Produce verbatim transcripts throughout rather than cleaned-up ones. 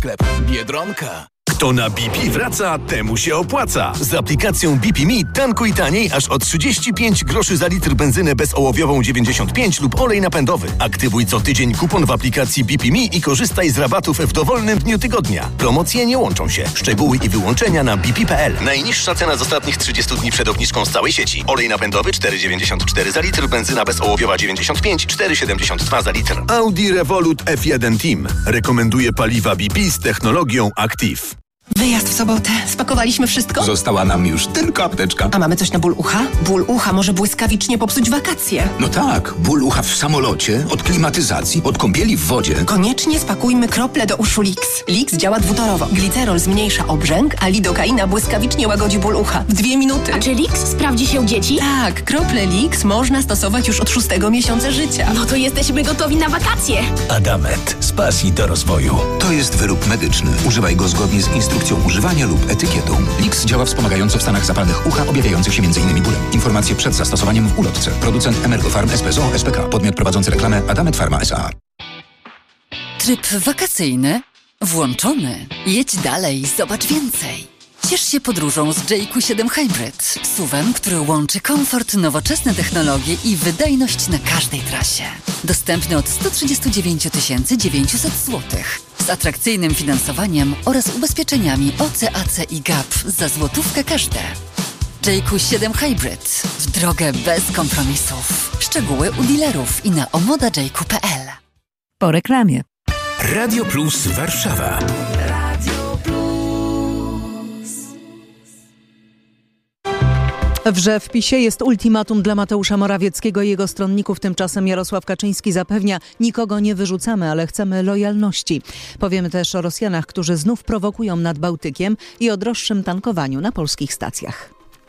sklep Biedronka. Kto na B P wraca, temu się opłaca. Z aplikacją B P Me tankuj taniej aż o trzydzieści pięć groszy za litr benzynę bezołowiową dziewięćdziesiąt pięć lub olej napędowy. Aktywuj co tydzień kupon w aplikacji B P Me i korzystaj z rabatów w dowolnym dniu tygodnia. Promocje nie łączą się. Szczegóły i wyłączenia na b p kropka p l. Najniższa cena z ostatnich trzydziestu dni przed obniżką z całej sieci. Olej napędowy cztery dziewięćdziesiąt cztery za litr, benzyna bezołowiowa dziewięćdziesiąt pięć, cztery siedemdziesiąt dwa za litr. Audi Revolut F jeden Team rekomenduje paliwa B P z technologią Active. Wyjazd w sobotę. Spakowaliśmy wszystko? Została nam już tylko apteczka. A mamy coś na ból ucha? Ból ucha może błyskawicznie popsuć wakacje. No tak, ból ucha w samolocie, od klimatyzacji, od kąpieli w wodzie. Koniecznie spakujmy krople do uszu Lix. Lix działa dwutorowo. Glicerol zmniejsza obrzęk, a lidokaina błyskawicznie łagodzi ból ucha. W dwie minuty. A czy Lix sprawdzi się u dzieci? Tak, krople Lix można stosować już od szóstego miesiąca życia. No to jesteśmy gotowi na wakacje. Adamet. Z pasji do rozwoju. To jest wyrób medyczny. Używaj go zgodnie z instrukcją używania lub etykietą. Lix działa wspomagająco w stanach zapalnych ucha objawiających się m.in. bólem. Informacje przed zastosowaniem w ulotce. Producent Emergofarm S P Z O S P K. Podmiot prowadzący reklamę Adamet Pharma S A. Tryb wakacyjny włączony. Jedź dalej, zobacz więcej. Ciesz się podróżą z J Q siedem Hybrid. S U V-em, który łączy komfort, nowoczesne technologie i wydajność na każdej trasie. Dostępny od sto trzydzieści dziewięć tysięcy dziewięćset złotych. Z atrakcyjnym finansowaniem oraz ubezpieczeniami O C A C i G A P za złotówkę każde. J Q siedem Hybrid. W drogę bez kompromisów. Szczegóły u dealerów i na omoda j q kropka p l. Po reklamie. Radio Plus Warszawa. Wrze w PiSie jest ultimatum dla Mateusza Morawieckiego i jego stronników. Tymczasem Jarosław Kaczyński zapewnia: nikogo nie wyrzucamy, ale chcemy lojalności. Powiemy też o Rosjanach, którzy znów prowokują nad Bałtykiem i o droższym tankowaniu na polskich stacjach.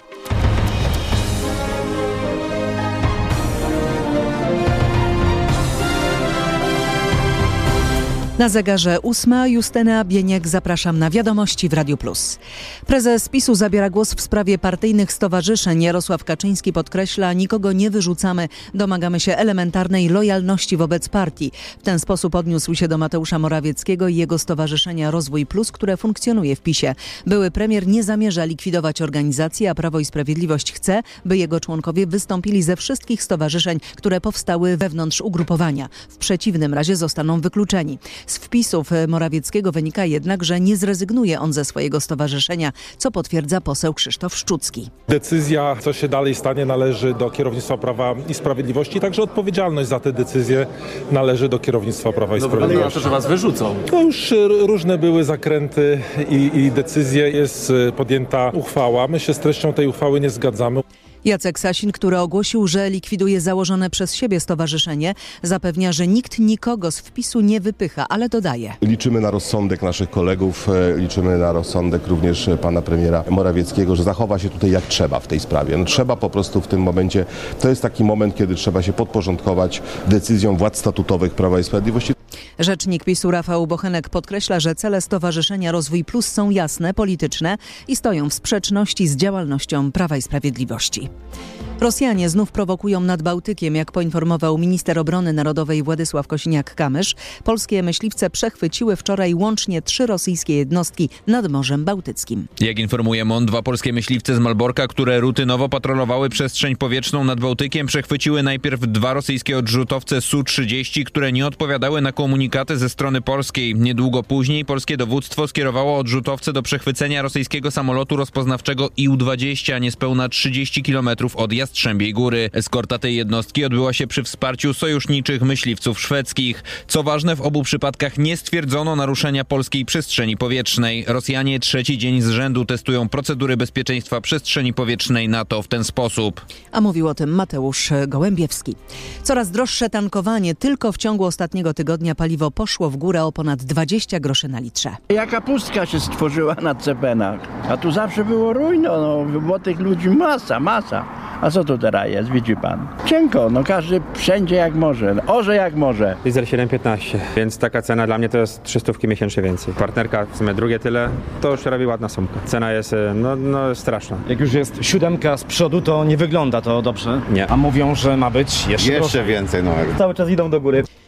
Na zegarze ósma. Justyna Bieniek, zapraszam na wiadomości w Radiu Plus. Prezes PiSu zabiera głos w sprawie partyjnych stowarzyszeń. Jarosław Kaczyński podkreśla: nikogo nie wyrzucamy, domagamy się elementarnej lojalności wobec partii. W ten sposób odniósł się do Mateusza Morawieckiego i jego stowarzyszenia Rozwój Plus, które funkcjonuje w PiSie. Były premier nie zamierza likwidować organizacji, a Prawo i Sprawiedliwość chce, by jego członkowie wystąpili ze wszystkich stowarzyszeń, które powstały wewnątrz ugrupowania. W przeciwnym razie zostaną wykluczeni. Z wpisów Morawieckiego wynika jednak, że nie zrezygnuje on ze swojego stowarzyszenia, co potwierdza poseł Krzysztof Szczucki. Decyzja, co się dalej stanie, należy do kierownictwa Prawa i Sprawiedliwości, także odpowiedzialność za te decyzje należy do kierownictwa Prawa i no, Sprawiedliwości. No to, że was wyrzucą. To już różne były zakręty i, i decyzje, jest podjęta uchwała. My się z treścią tej uchwały nie zgadzamy. Jacek Sasin, który ogłosił, że likwiduje założone przez siebie stowarzyszenie, zapewnia, że nikt nikogo z wpisu nie wypycha, ale dodaje: liczymy na rozsądek naszych kolegów, liczymy na rozsądek również pana premiera Morawieckiego, że zachowa się tutaj jak trzeba w tej sprawie. No, trzeba po prostu w tym momencie, to jest taki moment, kiedy trzeba się podporządkować decyzjom władz statutowych Prawa i Sprawiedliwości. Rzecznik PiSu Rafał Bochenek podkreśla, że cele Stowarzyszenia Rozwój Plus są jasne, polityczne i stoją w sprzeczności z działalnością Prawa i Sprawiedliwości. Rosjanie znów prowokują nad Bałtykiem. Jak poinformował minister obrony narodowej Władysław Kosiniak-Kamysz, polskie myśliwce przechwyciły wczoraj łącznie trzy rosyjskie jednostki nad Morzem Bałtyckim. Jak informuje M O N, dwa polskie myśliwce z Malborka, które rutynowo patrolowały przestrzeń powietrzną nad Bałtykiem, przechwyciły najpierw dwa rosyjskie odrzutowce S U trzydzieści, które nie odpowiadały na komunikaty ze strony polskiej. Niedługo później polskie dowództwo skierowało odrzutowce do przechwycenia rosyjskiego samolotu rozpoznawczego I U dwadzieścia niespełna trzydzieści kilometrów od Jastrzębiej Góry. Eskorta tej jednostki odbyła się przy wsparciu sojuszniczych myśliwców szwedzkich. Co ważne, w obu przypadkach nie stwierdzono naruszenia polskiej przestrzeni powietrznej. Rosjanie trzeci dzień z rzędu testują procedury bezpieczeństwa przestrzeni powietrznej NATO w ten sposób. A mówił o tym Mateusz Gołębiewski. Coraz droższe tankowanie. Tylko w ciągu ostatniego tygodnia paliwo poszło w górę o ponad dwadzieścia groszy na litrze. Jaka pustka się stworzyła na Cepenach. A tu zawsze było rujno, no, było tych ludzi masa, masa. A co tu teraz jest, widzi pan? Cienko, no każdy wszędzie jak może, orze jak może. Diesel siedem piętnaście, więc taka cena dla mnie to jest trzystówki miesięcznie więcej. Partnerka w sumie drugie tyle, to już robi ładna sumka. Cena jest no, no straszna. Jak już jest siódemka z przodu, to nie wygląda to dobrze. Nie. A mówią, że ma być jeszcze Jeszcze więcej, no. Cały czas idą do góry.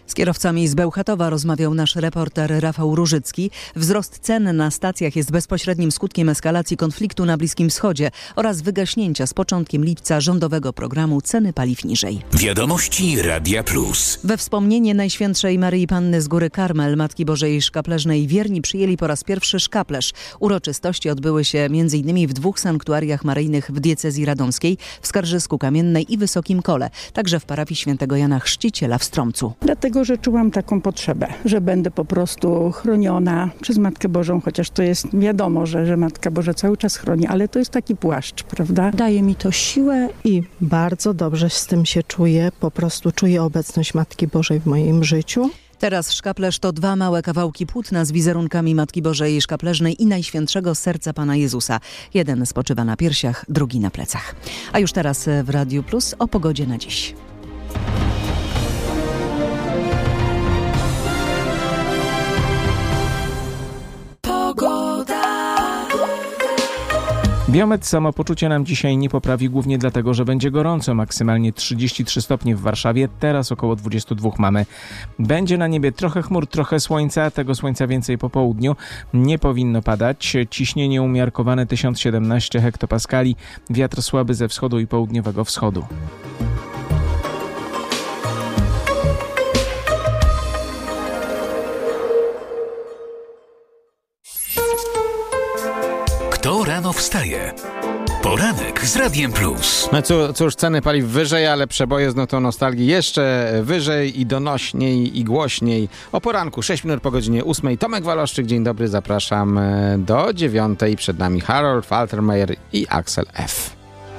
Z kierowcami z Bełchatowa rozmawiał nasz reporter Rafał Różycki. Wzrost cen na stacjach jest bezpośrednim skutkiem eskalacji konfliktu na Bliskim Wschodzie oraz wygaśnięcia z początkiem lipca rządowego programu Ceny Paliw Niżej. Wiadomości Radia Plus. We wspomnienie Najświętszej Maryi Panny z Góry Karmel, Matki Bożej Szkapleżnej, wierni przyjęli po raz pierwszy szkaplerz. Uroczystości odbyły się m.in. w dwóch sanktuariach maryjnych w diecezji radomskiej, w Skarżysku Kamiennej i Wysokim Kole, także w parafii świętego Jana Chrzciciela w Stromcu. Dlatego, że czułam taką potrzebę, że będę po prostu chroniona przez Matkę Bożą, chociaż to jest wiadomo, że, że Matka Boża cały czas chroni, ale to jest taki płaszcz, prawda? Daje mi to siłę i bardzo dobrze z tym się czuję. Po prostu czuję obecność Matki Bożej w moim życiu. Teraz szkaplerz to dwa małe kawałki płótna z wizerunkami Matki Bożej Szkapleżnej i Najświętszego Serca Pana Jezusa. Jeden spoczywa na piersiach, drugi na plecach. A już teraz w Radiu Plus o pogodzie na dziś. Biometr samopoczucia nam dzisiaj nie poprawi, głównie dlatego, że będzie gorąco, maksymalnie trzydzieści trzy stopnie w Warszawie, teraz około dwadzieścia dwa mamy. Będzie na niebie trochę chmur, trochę słońca, tego słońca więcej po południu, nie powinno padać. Ciśnienie umiarkowane tysiąc siedemnaście hektopaskali, wiatr słaby ze wschodu i południowego wschodu. Kto rano wstaje? Poranek z Radiem Plus. No cóż, cóż, ceny paliw wyżej, ale przeboje z notą nostalgii jeszcze wyżej i donośniej i głośniej. O poranku, sześć minut po godzinie ósmej. Tomek Waloszczyk, dzień dobry, zapraszam do dziewiątej. Przed nami Harold Faltermeyer i Axel F.